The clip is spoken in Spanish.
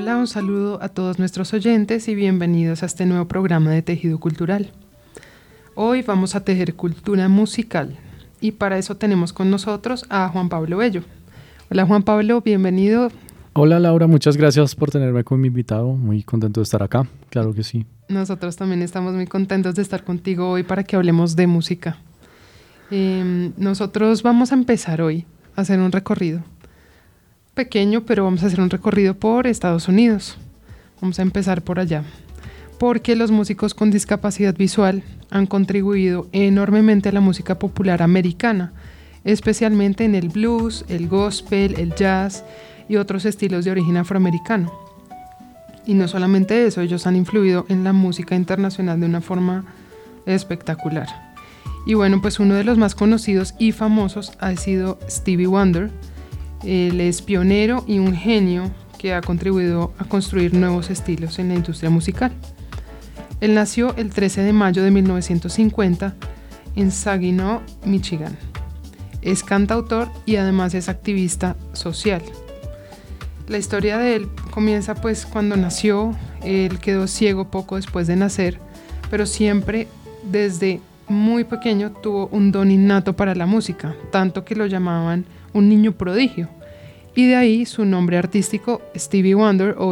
Hola, un saludo a todos nuestros oyentes y bienvenidos a este nuevo programa de Tejido Cultural. Hoy vamos a tejer cultura musical y para eso tenemos con nosotros a Juan Pablo Bello. Hola Juan Pablo, bienvenido. Hola Laura, muchas gracias por tenerme como invitado, muy contento de estar acá, claro que sí. Nosotros también estamos muy contentos de estar contigo hoy para que hablemos de música. Nosotros vamos a empezar hoy a hacer un recorrido pequeño, pero vamos a hacer un recorrido por Estados Unidos. Vamos a empezar por allá, porque los músicos con discapacidad visual han contribuido enormemente a la música popular americana, especialmente en el blues, el gospel, el jazz y otros estilos de origen afroamericano. Y no solamente eso, ellos han influido en la música internacional de una forma espectacular. Y bueno, pues uno de los más conocidos y famosos ha sido Stevie Wonder. Él es pionero y un genio que ha contribuido a construir nuevos estilos en la industria musical. Él nació el 13 de mayo de 1950 en Saginaw, Michigan. Es cantautor y además es activista social. La historia de él comienza pues cuando nació. Él quedó ciego poco después de nacer, pero siempre desde muy pequeño tuvo un don innato para la música, tanto que lo llamaban un niño prodigio, y de ahí su nombre artístico Stevie Wonder o